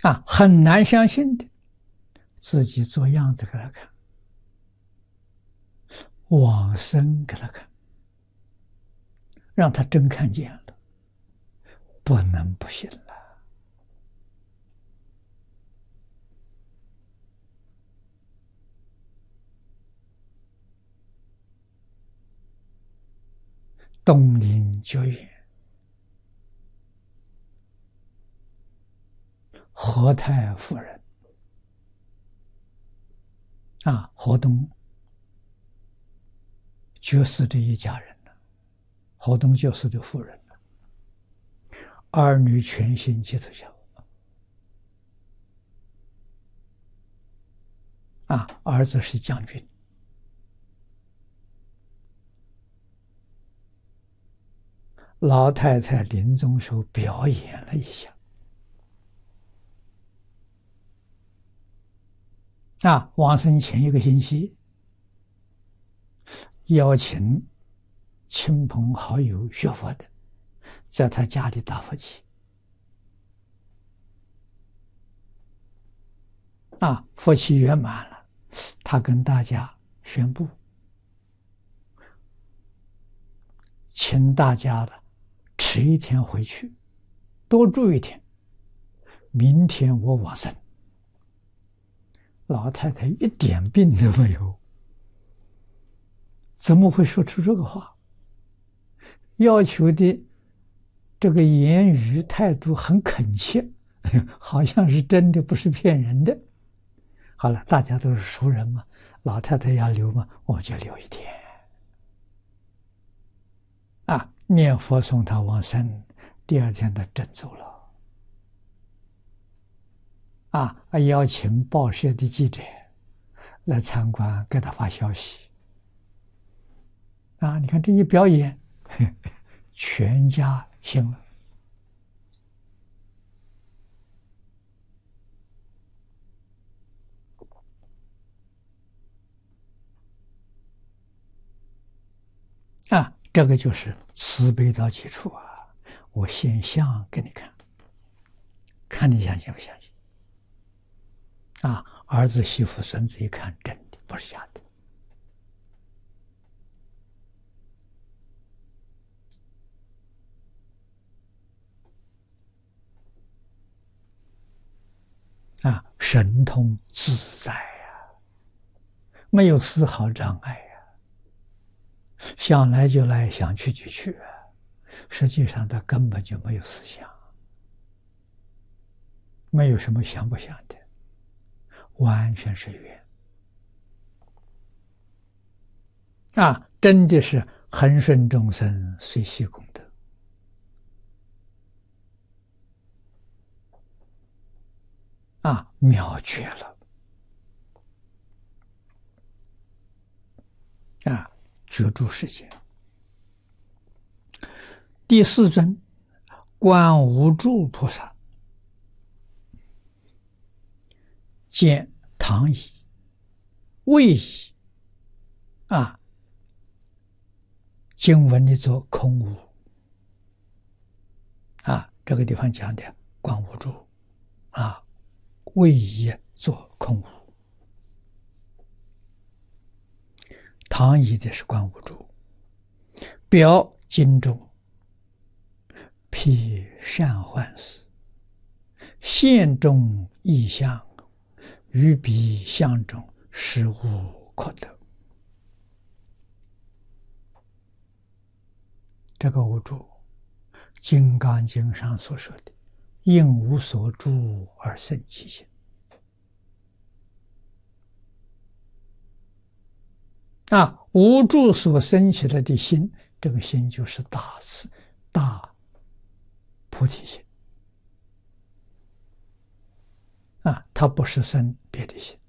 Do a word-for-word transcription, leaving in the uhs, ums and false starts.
啊，很难相信的，自己做样子给他看，往生给他看，让他真看见了，不能不信了。东林觉远，何太夫人啊，河东觉寺这一家人呢，河东觉寺的夫人呢，儿女全信基督教啊，儿子是将军。老太太临终时候表演了一下，啊，往生前一个星期，邀请亲朋好友学佛的，在他家里打佛七，啊，佛七圆满了，他跟大家宣布，请大家了。迟一天回去，多住一天，明天我往生。老太太一点病都没有，怎么会说出这个话？要求的这个言语态度很恳切，好像是真的，不是骗人的。好了，大家都是熟人嘛，老太太要留嘛，我就留一天。啊，念佛送他往生，第二天他真走了。啊，邀请报社的记者来参观，给他发消息。啊，你看这一表演，全家信了。啊，这个就是慈悲到基础啊！我现象给你看，看你相信不相信？啊，儿子、媳妇、孙子一看，真的不是假的。啊，神通自在呀、啊，没有丝毫障碍呀、啊，想来就来，想去就去啊。实际上他根本就没有思想，没有什么想不想的，完全是缘啊！真的是恒顺众生，随喜功德啊，妙绝了啊！绝住世界。第四尊观无住菩萨，见唐乙、魏乙啊，经文里做空无啊，这个地方讲的观无住啊，魏乙做空无，唐乙的是观无住，表经中。辟善幻事，现中异象，于彼相中实无可得。这个无住，《金刚经》上所说的“应无所住而生其心”啊，无住所生起来的心，这个心就是大慈大菩提心啊，它不是生别的心。